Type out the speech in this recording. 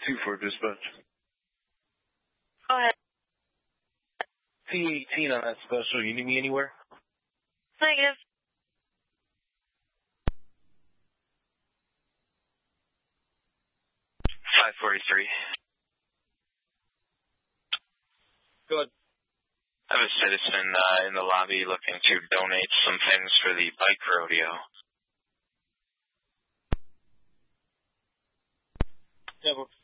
2-4 dispatch. Go ahead. T18 on that special. You need me anywhere? Negative. 543. Good. I have a citizen in the lobby looking to donate some things for the bike rodeo. Yeah,